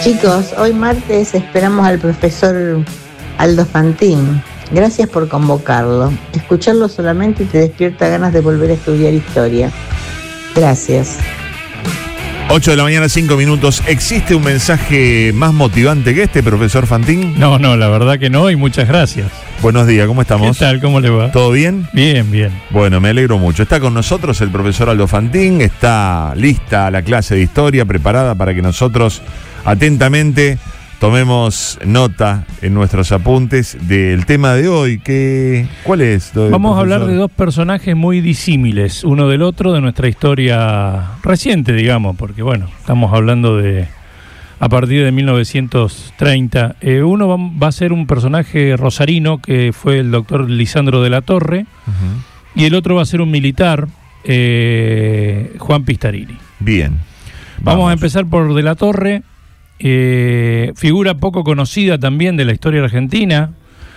Chicos, hoy martes esperamos al profesor Aldo Fantín. Gracias por convocarlo. Escucharlo solamente te despierta ganas de volver a estudiar historia. Gracias. 8 de la mañana, 5 minutos. ¿Existe un mensaje más motivante que este, profesor Fantín? No, la verdad que no, y muchas gracias. Buenos días, ¿cómo estamos? ¿Qué tal? ¿Cómo le va? ¿Todo bien? Bien, bien. Bueno, me alegro mucho. Está con nosotros el profesor Aldo Fantín. Está lista la clase de historia, preparada para que nosotros atentamente tomemos nota en nuestros apuntes del tema de hoy. ¿Cuál es? Vamos a hablar de dos personajes muy disímiles, uno del otro, de nuestra historia reciente, digamos, porque bueno, estamos hablando de a partir de 1930. Uno va a ser un personaje rosarino, que fue el doctor Lisandro de la Torre, y el otro va a ser un militar, Juan Pistarini. Bien. Vamos a empezar por de la Torre. Figura poco conocida también de la historia argentina,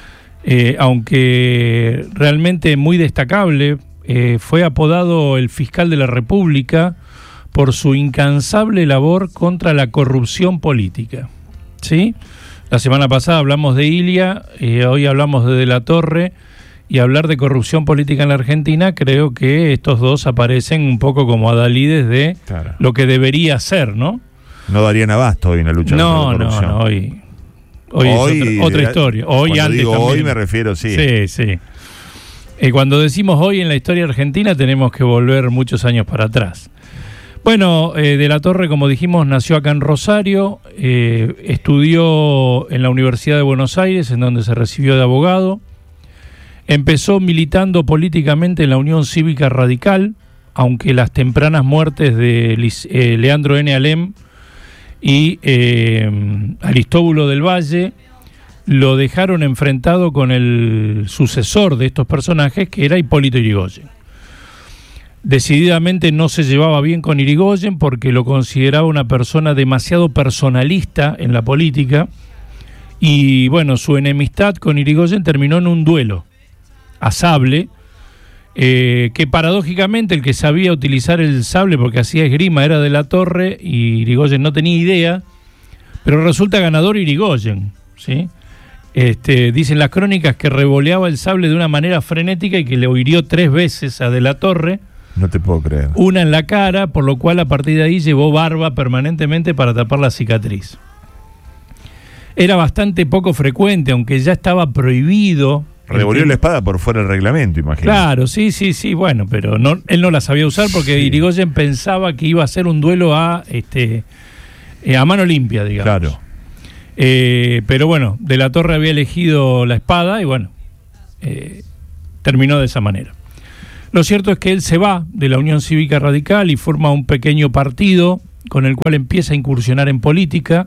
aunque realmente muy destacable. Fue apodado el fiscal de la República por su incansable labor contra la corrupción política. ¿Sí? La semana pasada hablamos de Ilia, hoy hablamos de la Torre, y hablar de corrupción política en la Argentina, creo que estos dos aparecen un poco como adalides de lo que debería ser, ¿no? No darían abasto hoy en la lucha contra la corrupción. No, hoy es otra historia. Hoy cuando antes digo también. Hoy me refiero, sí. Sí. Cuando decimos hoy en la historia argentina tenemos que volver muchos años para atrás. Bueno, de la Torre, como dijimos, nació acá en Rosario, estudió en la Universidad de Buenos Aires, en donde se recibió de abogado. Empezó militando políticamente en la Unión Cívica Radical, aunque las tempranas muertes de Leandro N. Alem y Aristóbulo del Valle lo dejaron enfrentado con el sucesor de estos personajes, que era Hipólito Yrigoyen. Decididamente no se llevaba bien con Yrigoyen porque lo consideraba una persona demasiado personalista en la política, y bueno, su enemistad con Yrigoyen terminó en un duelo a sable, que paradójicamente el que sabía utilizar el sable porque hacía esgrima era de la Torre, y Yrigoyen no tenía idea, pero resulta ganador Yrigoyen, ¿sí? Dicen las crónicas que revoleaba el sable de una manera frenética y que le hirió 3 veces a de la Torre. No te puedo creer. Una en la cara, por lo cual a partir de ahí llevó barba permanentemente para tapar la cicatriz. Era bastante poco frecuente, aunque ya estaba prohibido. Revolvió la espada por fuera del reglamento, imagino. Claro, sí, bueno, pero él no la sabía usar porque Yrigoyen pensaba que iba a ser un duelo a mano limpia, digamos. Claro. Pero bueno, de la Torre había elegido la espada y bueno, terminó de esa manera. Lo cierto es que él se va de la Unión Cívica Radical y forma un pequeño partido con el cual empieza a incursionar en política,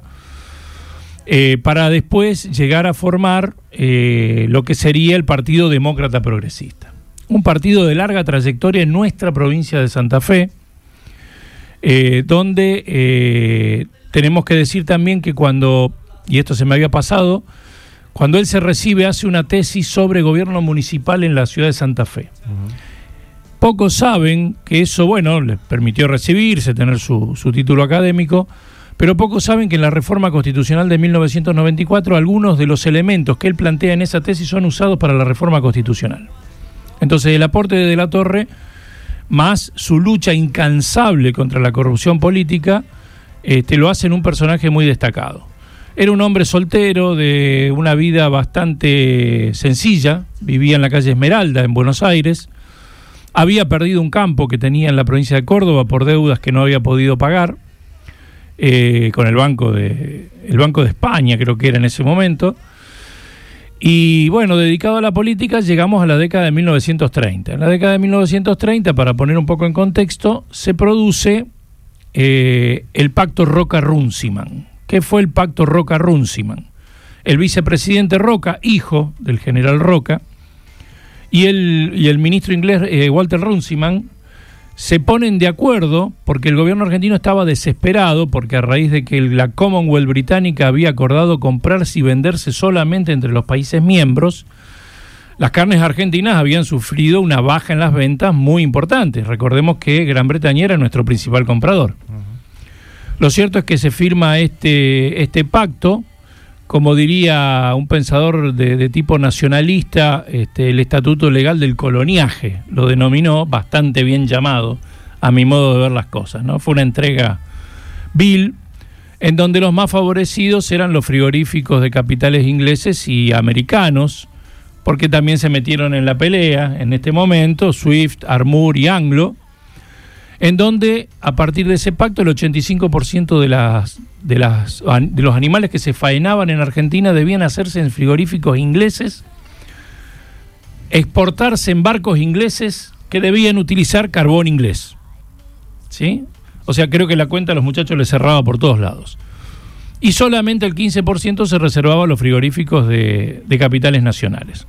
para después llegar a formar lo que sería el Partido Demócrata Progresista. Un partido de larga trayectoria en nuestra provincia de Santa Fe, donde tenemos que decir también que cuando, y esto se me había pasado, cuando él se recibe hace una tesis sobre gobierno municipal en la ciudad de Santa Fe. Pocos saben que eso, bueno, le permitió recibirse, tener su título académico, pero pocos saben que en la reforma constitucional de 1994 algunos de los elementos que él plantea en esa tesis son usados para la reforma constitucional. Entonces el aporte de la Torre, más su lucha incansable contra la corrupción política, lo hacen un personaje muy destacado. Era un hombre soltero, de una vida bastante sencilla, vivía en la calle Esmeralda, en Buenos Aires. Había perdido un campo que tenía en la provincia de Córdoba por deudas que no había podido pagar, con el Banco de España, creo que era en ese momento. Y bueno, dedicado a la política, llegamos a la década de 1930. En la década de 1930, para poner un poco en contexto, se produce el Pacto Roca-Runciman. ¿Qué fue el Pacto Roca-Runciman? El vicepresidente Roca, hijo del general Roca, y el ministro inglés Walter Runciman se ponen de acuerdo porque el gobierno argentino estaba desesperado, porque a raíz de que la Commonwealth británica había acordado comprarse y venderse solamente entre los países miembros, las carnes argentinas habían sufrido una baja en las ventas muy importante. Recordemos que Gran Bretaña era nuestro principal comprador. Lo cierto es que se firma este pacto, como diría un pensador de tipo nacionalista, el Estatuto Legal del Coloniaje, lo denominó, bastante bien llamado, a mi modo de ver las cosas, ¿no? Fue una entrega vil, en donde los más favorecidos eran los frigoríficos de capitales ingleses y americanos, porque también se metieron en la pelea en este momento, Swift, Armour y Anglo, en donde a partir de ese pacto el 85% de los animales que se faenaban en Argentina debían hacerse en frigoríficos ingleses, exportarse en barcos ingleses que debían utilizar carbón inglés, ¿sí? O sea, creo que la cuenta a los muchachos les cerraba por todos lados. Y solamente el 15% se reservaba a los frigoríficos de capitales nacionales.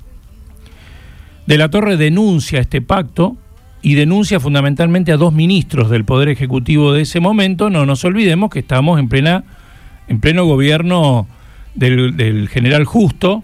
De la Torre denuncia este pacto y denuncia fundamentalmente a dos ministros del Poder Ejecutivo de ese momento. No nos olvidemos que estamos en pleno gobierno del general Justo.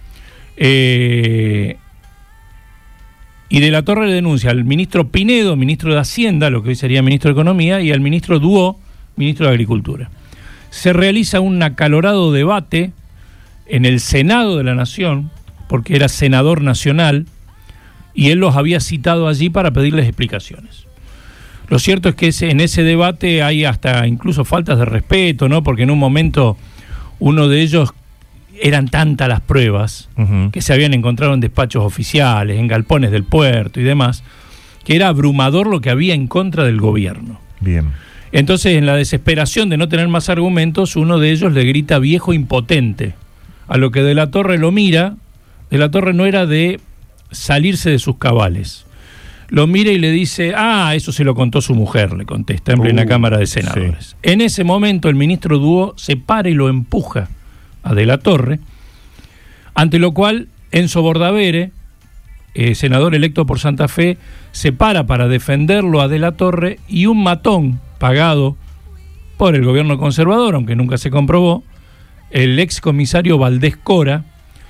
Y de la Torre denuncia al ministro Pinedo, ministro de Hacienda, lo que hoy sería ministro de Economía, y al ministro Duó, ministro de Agricultura. Se realiza un acalorado debate en el Senado de la Nación, porque era senador nacional, y él los había citado allí para pedirles explicaciones. Lo cierto es que en ese debate hay hasta incluso faltas de respeto, ¿no? Porque en un momento uno de ellos, eran tantas las pruebas que se habían encontrado en despachos oficiales, en galpones del puerto y demás, que era abrumador lo que había en contra del gobierno. Bien. Entonces, en la desesperación de no tener más argumentos, uno de ellos le grita viejo impotente, a lo que De la Torre lo mira. De la Torre no era de salirse de sus cabales. Lo mira y le dice, eso se lo contó su mujer, le contesta en plena Cámara de Senadores. Sí. En ese momento el ministro Duó se para y lo empuja a De la Torre, ante lo cual Enzo Bordavere, senador electo por Santa Fe, se para defenderlo a De la Torre, y un matón pagado por el gobierno conservador, aunque nunca se comprobó, el ex comisario Valdés Cora,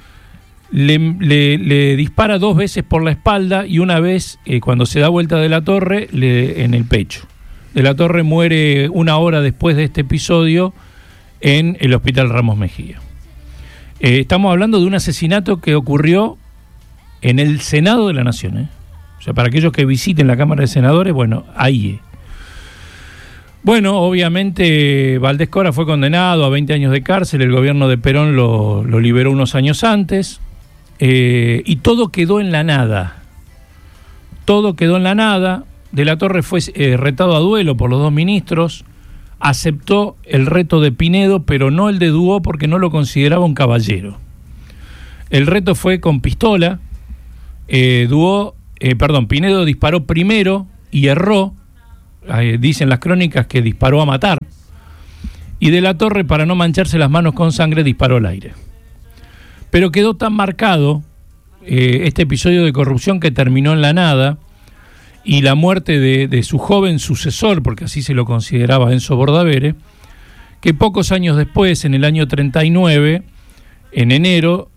le dispara 2 veces por la espalda y una vez, cuando se da vuelta De la Torre, en el pecho. De la Torre muere 1 hora después de este episodio en el Hospital Ramos Mejía. Estamos hablando de un asesinato que ocurrió en el Senado de la Nación, O sea, para aquellos que visiten la Cámara de Senadores, bueno, ahí. Bueno, obviamente Valdés Cora fue condenado a 20 años de cárcel, el gobierno de Perón lo liberó unos años antes, y todo quedó en la nada. Todo quedó en la nada. De la Torre fue retado a duelo por los dos ministros, aceptó el reto de Pinedo, pero no el de Duó, porque no lo consideraba un caballero. El reto fue con pistola. Pinedo disparó primero y erró. Dicen las crónicas que disparó a matar. Y De la Torre, para no mancharse las manos con sangre, disparó al aire. Pero quedó tan marcado este episodio de corrupción que terminó en la nada, y la muerte de su joven sucesor, porque así se lo consideraba Enzo Bordavere, que pocos años después, en el año 39, en enero,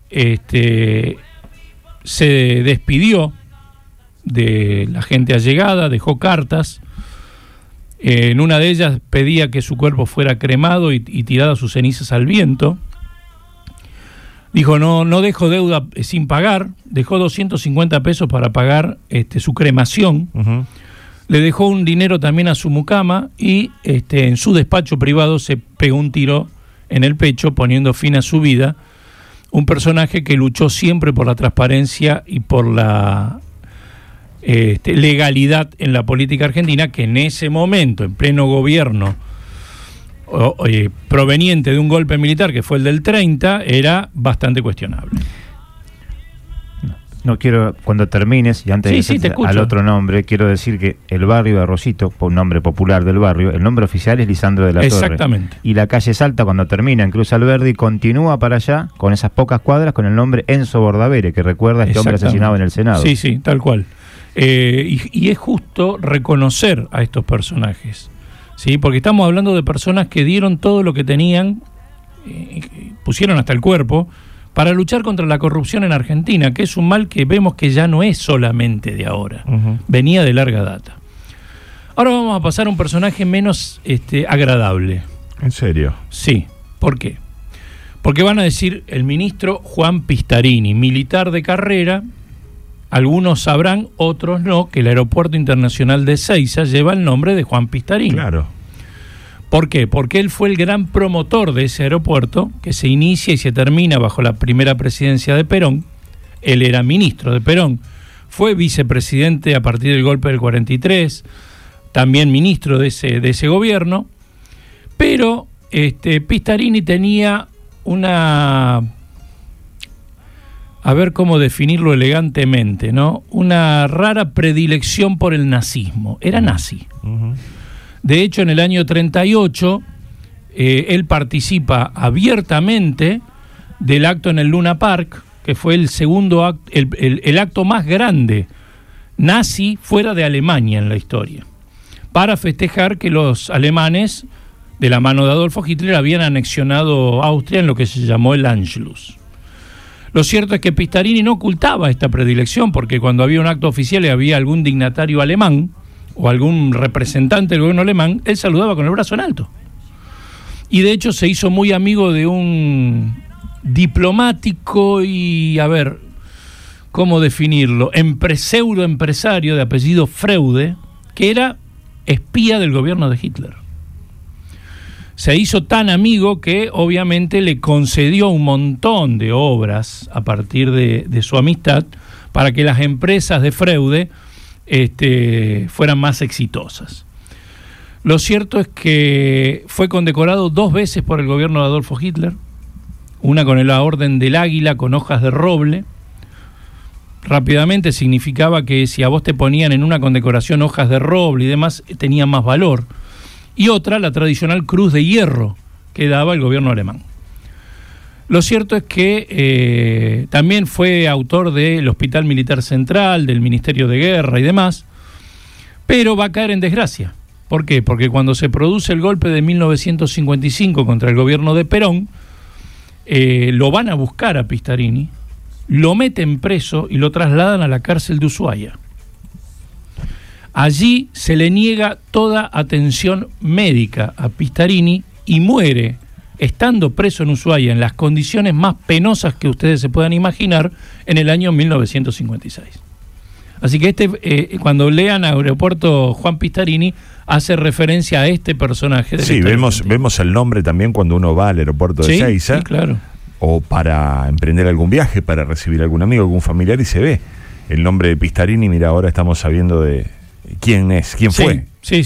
se despidió de la gente allegada, dejó cartas. En una de ellas pedía que su cuerpo fuera cremado y tirada sus cenizas al viento. Dijo, no dejo deuda sin pagar. Dejó 250 pesos para pagar su cremación. Le dejó un dinero también a su mucama y en su despacho privado se pegó un tiro en el pecho, poniendo fin a su vida. Un personaje que luchó siempre por la transparencia y por la legalidad en la política argentina, que en ese momento, en pleno gobierno proveniente de un golpe militar que fue el del 30, era bastante cuestionable. No quiero, cuando termines, y antes de ir al otro nombre, quiero decir que el barrio de Arrocito, por un nombre popular del barrio, el nombre oficial es Lisandro de la Torre. Exactamente. Y la calle Salta, cuando termina en Cruz Alberdi, continúa para allá, con esas pocas cuadras, con el nombre Enzo Bordavere, que recuerda a este hombre asesinado en el Senado. Sí, tal cual. Y es justo reconocer a estos personajes, ¿sí? Porque estamos hablando de personas que dieron todo lo que tenían, pusieron hasta el cuerpo, para luchar contra la corrupción en Argentina, que es un mal que vemos que ya no es solamente de ahora, venía de larga data. Ahora vamos a pasar a un personaje menos agradable. ¿En serio? Sí. ¿Por qué? Porque van a decir el ministro Juan Pistarini, militar de carrera. Algunos sabrán, otros no, que el Aeropuerto Internacional de Ezeiza lleva el nombre de Juan Pistarini. Claro. ¿Por qué? Porque él fue el gran promotor de ese aeropuerto, que se inicia y se termina bajo la primera presidencia de Perón. Él era ministro de Perón, fue vicepresidente a partir del golpe del 43, también ministro de ese gobierno, pero Pistarini tenía una, a ver cómo definirlo elegantemente, ¿no? Una rara predilección por el nazismo. Era nazi. Uh-huh. De hecho, en el año 38, él participa abiertamente del acto en el Luna Park, que fue el segundo acto, el acto más grande nazi fuera de Alemania en la historia, para festejar que los alemanes, de la mano de Adolfo Hitler, habían anexionado Austria en lo que se llamó el Anschluss. Lo cierto es que Pistarini no ocultaba esta predilección, porque cuando había un acto oficial y había algún dignatario alemán o algún representante del gobierno alemán, él saludaba con el brazo en alto. Y de hecho se hizo muy amigo de un diplomático y, a ver, ¿cómo definirlo? Pseudoempresario de apellido Freude, que era espía del gobierno de Hitler. Se hizo tan amigo que obviamente le concedió un montón de obras a partir de su amistad para que las empresas de Freude fueran más exitosas. Lo cierto es que fue condecorado 2 veces por el gobierno de Adolfo Hitler, una con la Orden del Águila con hojas de roble. Rápidamente significaba que si a vos te ponían en una condecoración hojas de roble y demás, tenía más valor. Y otra, la tradicional Cruz de Hierro, que daba el gobierno alemán. Lo cierto es que también fue autor del Hospital Militar Central, del Ministerio de Guerra y demás, pero va a caer en desgracia. ¿Por qué? Porque cuando se produce el golpe de 1955 contra el gobierno de Perón, lo van a buscar a Pistarini, lo meten preso y lo trasladan a la cárcel de Ushuaia. Allí se le niega toda atención médica a Pistarini y muere, estando preso en Ushuaia, en las condiciones más penosas que ustedes se puedan imaginar, en el año 1956. Así que cuando lean Aeropuerto Juan Pistarini, hace referencia a este personaje. Sí, vemos el nombre también cuando uno va al aeropuerto de Ezeiza. Sí, claro. O para emprender algún viaje, para recibir algún amigo, algún familiar, y se ve el nombre de Pistarini. Mira, ahora estamos sabiendo de quién es, quién fue. Sí.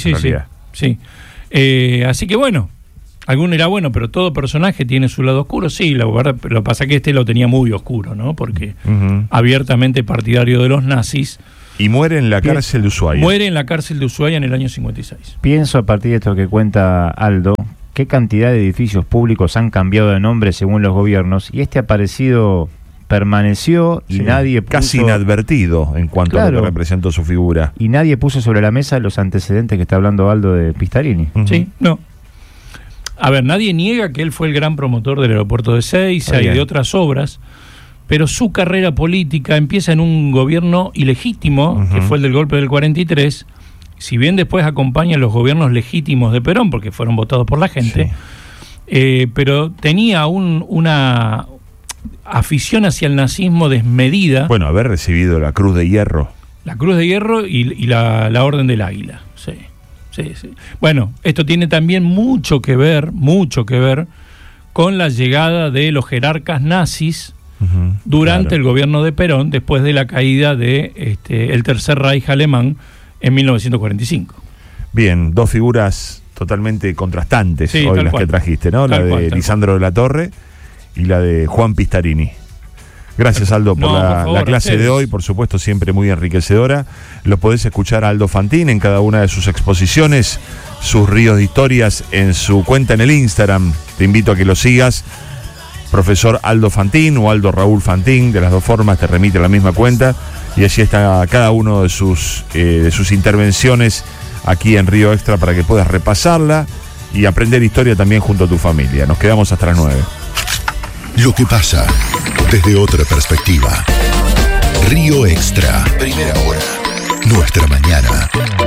Así que bueno, alguno era bueno, pero todo personaje tiene su lado oscuro. Sí, la verdad, lo que pasa es que este lo tenía muy oscuro, ¿no? Porque abiertamente partidario de los nazis. Y muere en la cárcel de Ushuaia. Muere en la cárcel de Ushuaia en el año 56. Pienso, a partir de esto que cuenta Aldo, qué cantidad de edificios públicos han cambiado de nombre según los gobiernos, y permaneció y nadie puso... Casi inadvertido en cuanto a lo que representó su figura. Y nadie puso sobre la mesa los antecedentes que está hablando Aldo de Pistarini. Sí, no. A ver, nadie niega que él fue el gran promotor del aeropuerto de Ezeiza y de otras obras, pero su carrera política empieza en un gobierno ilegítimo, que fue el del golpe del 43, si bien después acompaña los gobiernos legítimos de Perón, porque fueron votados por la gente, pero tenía una afición hacia el nazismo desmedida. Bueno, haber recibido la Cruz de Hierro. La Cruz de Hierro y la Orden del Águila, sí. Bueno, esto tiene también mucho que ver con la llegada de los jerarcas nazis durante el gobierno de Perón, después de la caída de el Tercer Reich alemán en 1945. Bien, 2 figuras totalmente contrastantes hoy las que trajiste, ¿no? La de Lisandro de la Torre y la de Juan Pistarini. Gracias, Aldo, por la clase de hoy, por supuesto, siempre muy enriquecedora. Lo podés escuchar a Aldo Fantín en cada una de sus exposiciones, sus ríos de historias, en su cuenta en el Instagram. Te invito a que lo sigas, profesor Aldo Fantín o Aldo Raúl Fantín, de las 2 formas te remite a la misma cuenta, y allí está cada uno de sus intervenciones aquí en Río Extra para que puedas repasarla y aprender historia también junto a tu familia. Nos quedamos hasta las 9. Lo que pasa desde otra perspectiva. Río Extra. Primera hora. Nuestra mañana.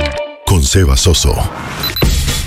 con Seba Soso.